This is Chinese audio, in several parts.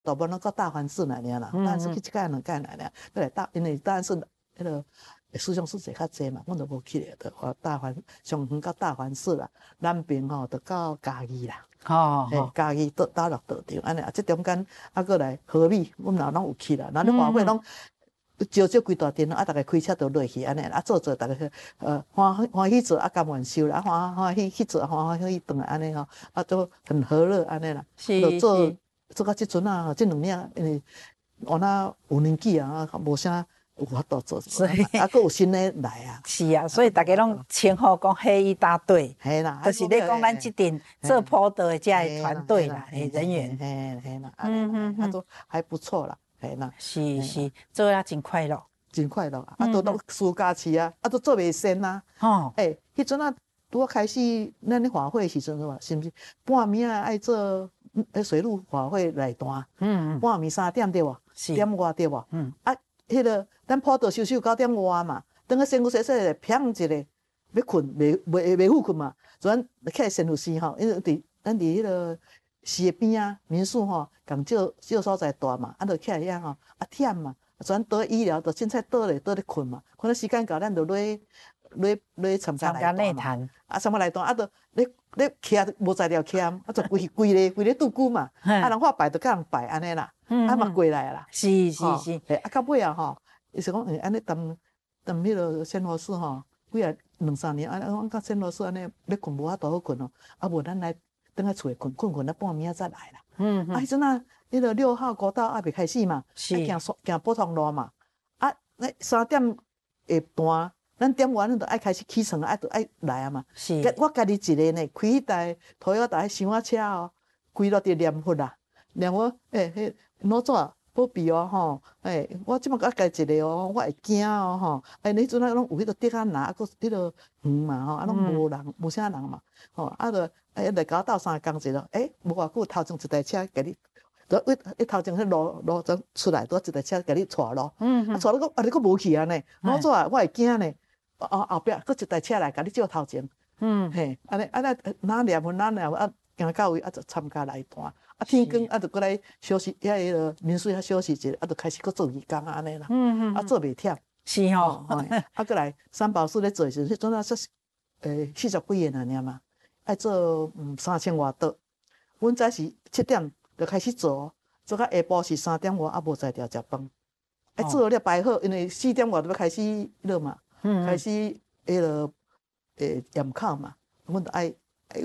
大部分拢到大环市来啦，但是去一届两届来啦，过来因为大环市迄个师兄师姐较济嘛，阮就无去咧，就大环上远到大环市啦，南边吼就到嘉义啦。嘉义大陆道场安尼啊，即中间啊过来和美，阮也拢有去啦。咱咧华会拢招几大阵啊，逐个开车就落去安尼啊，逐个逐个欢喜做啊，甘愿受啦，欢喜去做，欢喜转来安尼吼，啊都很和乐安尼啦。就做到即阵啊，即2年因为我那有年纪啊，无啥有法度做，所以啊，佫有新的来啊。 是啊，所以大家拢称呼讲黑衣大队， 嘿啦， 就是咧讲咱即阵做坡道的这个团队啦，人员， 嘿啦，啊都还不错啦，嘿啦。 是，做啊真快乐， 真快乐啊！都暑假期啊，都做袂先啊。迄阵啊，拄开始咱咧华会时阵是毋是半暝啊爱做水陆华会内段？半暝3点对无？4点外对无？啊，迄个咱坡道收9点外嘛，等个身躯洗洗咧，偏一个要困，袂赴困嘛。咱起来先有时吼，因为咱伫迄个溪的边啊，民宿吼，共少所在大嘛，就起来遐吼，啊忝嘛。全倒医疗，就凊彩倒咧困嘛，困到时间到，咱就落参加内谈，啊，参加内谈，啊，就咧徛无材料徛，啊，就规咧拄久嘛，啊，人发牌就甲人牌安尼啦，啊嘛过来啦， 是， 啊，到尾啊吼，伊是讲安尼谈迄个仙罗寺吼，几啊2-3年，阮甲仙罗寺安尼要困无法度好困哦，啊无咱来等下厝困到半暝啊才来啦，啊，迄阵啊。迄个6号国道还袂开始嘛，行普通路嘛，啊，那3点下半，咱点完咱就爱开始起床啊，就爱来啊嘛。我家己一个呢，开迄台拖摇台箱仔车哦，规路伫念佛啦，念我迄哪纸保庇哦吼，我即摆我家己一个哦，我会惊哦吼，你阵啊拢有迄个竹仔拿，啊，佫迄个远嘛吼，啊，拢无人，无啥人嘛，吼，啊，就来甲我斗3工一咯，无偌久头前一台车甲你。一头前迄路怎出来，拄一台车甲你带咯，带你你佫无去啊呢？哪做啊？我会惊呢。后壁佫一台车来甲你照头前，嘿，安尼哪念分啊，行到位啊就参加来谈，啊天光啊就过来休息，迄个民宿遐休息一下，啊就开始佫做义工啊安尼啦，啊做袂忝。 是吼， 啊过来三宝寺咧做时，迄阵啊40几个尔嘛，爱做3000外桌，阮早是7点。就开始做到下晡是3点外，啊无才调食饭。做了摆好，因为4点外就要开始了嘛，开始迄个验考嘛，阮就爱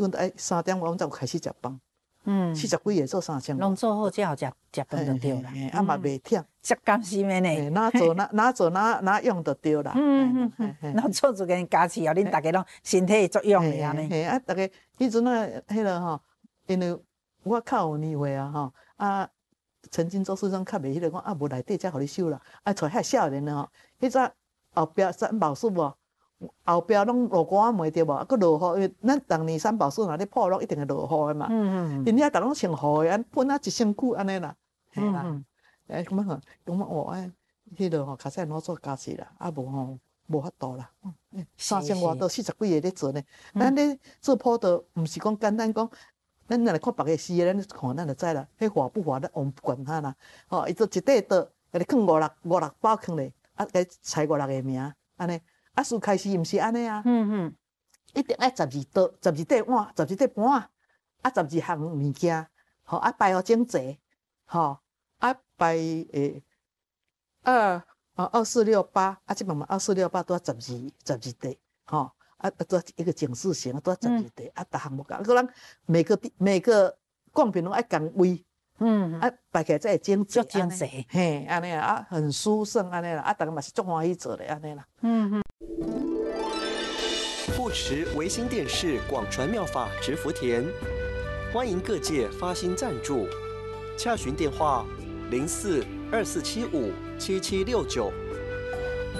3点外，阮才有开始食饭。40几个做3000。 拢做好才好食饭就对啦。 啊嘛袂忝， 足甘心的呢。 哪做哪用就对啦。 咱做一个加持，互恁大家拢身体作用的安尼。 啊，大家迄阵啊，迄个吼，因为。我较有年岁啊吼，啊，曾经做师长较袂迄个讲啊，无内底才互你收啦，啊，带遐少年的吼，迄阵后壁三宝树无，后壁拢落瓜梅对无，啊，佮落雨，因为咱当年三宝树若咧破落一定会落雨的嘛，因遐逐拢穿雨的，喷啊一身躯安尼啦，嘿啦，咁啊，迄个吼，较使哪做家事啦，啊无吼。无法度啦，3000外到40几个咧做呢。咱咧做坡道，毋是讲简单讲。咱若来看别个事，咱看咱就知啦。迄划不划，咱我们不管他啦。吼，伊做一块道，甲你放五六包放咧，啊，甲猜5、6个名，安尼。啊，事开始毋是安尼啊。一定爱12道，12块碗，12块半啊，12项物件，吼，啊摆互整齐，吼，啊摆2468，啊，即摆嘛2468拄啊12块，吼。啊，做一个警示型，拄啊12块，啊，逐项无共，啊，咱每个贡品拢爱共位，啊，摆起来才会整齐，嘿，安尼啊，很殊胜安尼啦，啊，逐个嘛是足欢喜做咧安尼啦。 护持维新电视广传妙法植福田，欢迎各界发心赞助，洽询电话0424757769。